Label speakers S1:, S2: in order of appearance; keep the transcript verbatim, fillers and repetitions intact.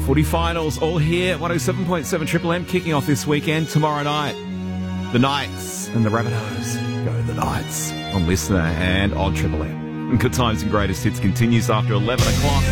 S1: Footy finals all here at one oh seven point seven Triple M, kicking off this weekend. Tomorrow night, the Knights and the Rabbitohs. Go the Knights on Listener and on Triple M. And Good Times and Greatest Hits continues after eleven o'clock.